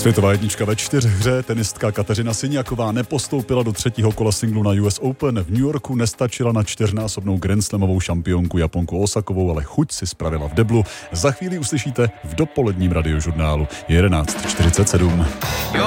Světová jednička ve čtyřhře, tenistka Kateřina Siniaková nepostoupila do třetího kola singlu na US Open. V New Yorku nestačila na čtyřnásobnou grandslamovou šampionku Japonku Osakovou, ale chuť si spravila v deblu. Za chvíli uslyšíte v dopoledním radiožurnálu. Je 11:47.